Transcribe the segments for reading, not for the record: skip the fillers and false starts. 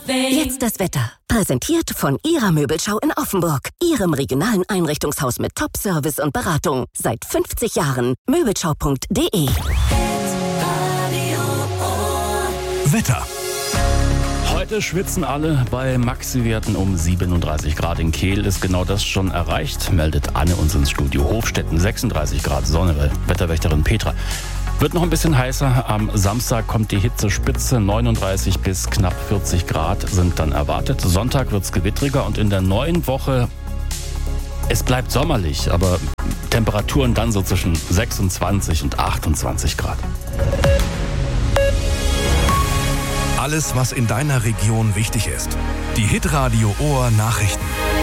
Jetzt das Wetter. Präsentiert von Ihrer Möbelschau in Offenburg. Ihrem regionalen Einrichtungshaus mit Top-Service und Beratung. Seit 50 Jahren. Möbelschau.de. Wetter. Heute schwitzen alle. Bei Maxi-Werten um 37 Grad. In Kehl ist genau das schon erreicht, meldet Anne uns ins Studio. Hofstetten 36 Grad Sonne, weil Wetterwächterin Petra. Wird noch ein bisschen heißer. Am Samstag kommt die Hitzespitze. 39 bis knapp 40 Grad sind dann erwartet. Sonntag wird's gewittriger und in der neuen Woche, es bleibt sommerlich, aber Temperaturen dann so zwischen 26 und 28 Grad. Alles, was in deiner Region wichtig ist. Die Hitradio Ohr Nachrichten.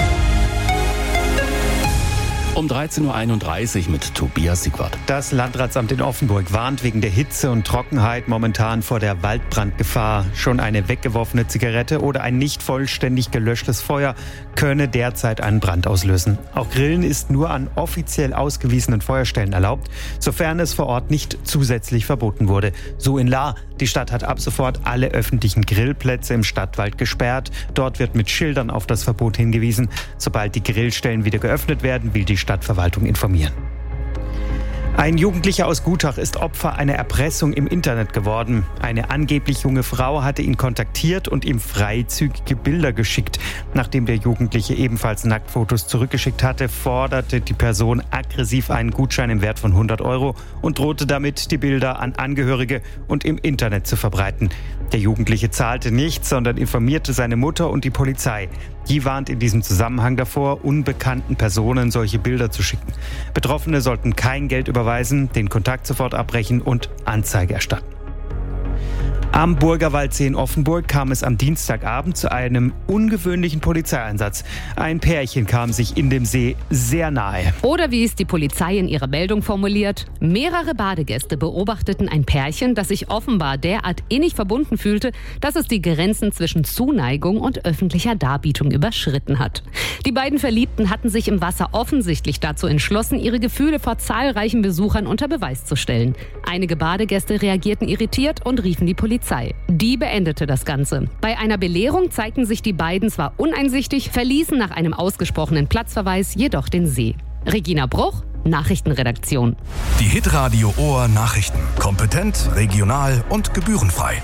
Um 13.31 Uhr mit Tobias Siegwart. Das Landratsamt in Offenburg warnt wegen der Hitze und Trockenheit momentan vor der Waldbrandgefahr. Schon eine weggeworfene Zigarette oder ein nicht vollständig gelöschtes Feuer könne derzeit einen Brand auslösen. Auch Grillen ist nur an offiziell ausgewiesenen Feuerstellen erlaubt, sofern es vor Ort nicht zusätzlich verboten wurde. So in Lahr. Die Stadt hat ab sofort alle öffentlichen Grillplätze im Stadtwald gesperrt. Dort wird mit Schildern auf das Verbot hingewiesen. Sobald die Grillstellen wieder geöffnet werden, will die Stadtverwaltung informieren. Ein Jugendlicher aus Gutach ist Opfer einer Erpressung im Internet geworden. Eine angeblich junge Frau hatte ihn kontaktiert und ihm freizügige Bilder geschickt. Nachdem der Jugendliche ebenfalls Nacktfotos zurückgeschickt hatte, forderte die Person aggressiv einen Gutschein im Wert von 100 € und drohte damit, die Bilder an Angehörige und im Internet zu verbreiten. Der Jugendliche zahlte nichts, sondern informierte seine Mutter und die Polizei. Die warnt in diesem Zusammenhang davor, unbekannten Personen solche Bilder zu schicken. Betroffene sollten kein Geld überweisen, den Kontakt sofort abbrechen und Anzeige erstatten. Am Burgerwaldsee in Offenburg kam es am Dienstagabend zu einem ungewöhnlichen Polizeieinsatz. Ein Pärchen kam sich in dem See sehr nahe. Oder wie es die Polizei in ihrer Meldung formuliert: Mehrere Badegäste beobachteten ein Pärchen, das sich offenbar derart innig verbunden fühlte, dass es die Grenzen zwischen Zuneigung und öffentlicher Darbietung überschritten hat. Die beiden Verliebten hatten sich im Wasser offensichtlich dazu entschlossen, ihre Gefühle vor zahlreichen Besuchern unter Beweis zu stellen. Einige Badegäste reagierten irritiert und riefen die Polizei. Die beendete das Ganze. Bei einer Belehrung zeigten sich die beiden zwar uneinsichtig, verließen nach einem ausgesprochenen Platzverweis jedoch den See. Regina Bruch, Nachrichtenredaktion. Die Hitradio Ohr Nachrichten. Kompetent, regional und gebührenfrei.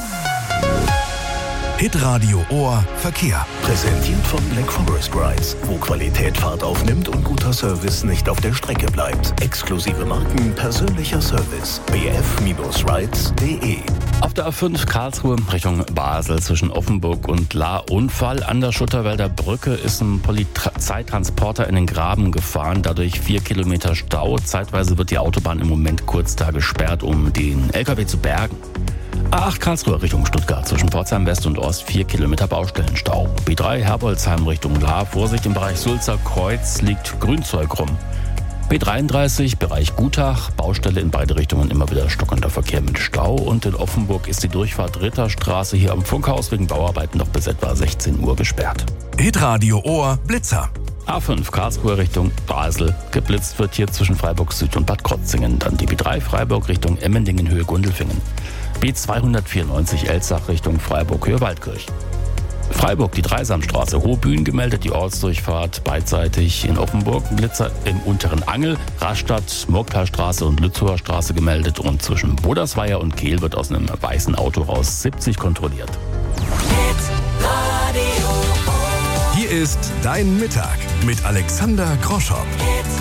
Hitradio Ohr Verkehr. Präsentiert von Black Forest Rides, wo Qualität Fahrt aufnimmt und guter Service nicht auf der Strecke bleibt. Exklusive Marken, persönlicher Service. bf-rides.de. Auf der A5 Karlsruhe Richtung Basel zwischen Offenburg und Lahr Unfall. An der Schutterwälder Brücke ist ein Polizeitransporter in den Graben gefahren. Dadurch 4 Kilometer Stau. Zeitweise wird die Autobahn im Moment kurz da gesperrt, um den LKW zu bergen. A8 Karlsruhe Richtung Stuttgart zwischen Pforzheim West und Ost 4 Kilometer Baustellenstau. B3 Herbolzheim Richtung Lahr. Vorsicht, im Bereich Sulzer Kreuz liegt Grünzeug rum. B33 Bereich Gutach, Baustelle in beide Richtungen, immer wieder stockender Verkehr mit Stau. Und in Offenburg ist die Durchfahrt Ritterstraße hier am Funkhaus wegen Bauarbeiten noch bis etwa 16 Uhr gesperrt. Hitradio Ohr Blitzer. A5 Karlsruhe Richtung Basel. Geblitzt wird hier zwischen Freiburg Süd und Bad Krotzingen. Dann die B3 Freiburg Richtung Emmendingen Höhe Gundelfingen. B294 Elzach Richtung Freiburg Höhe Waldkirch. Freiburg, die Dreisamstraße, Hohbühn gemeldet, die Ortsdurchfahrt beidseitig in Offenburg, Blitzer im unteren Angel, Rastatt, Murgtalstraße und Lützower Straße gemeldet und zwischen Bodersweier und Kehl wird aus einem weißen Auto raus 70 kontrolliert. Hier ist Dein Mittag mit Alexander Groschow.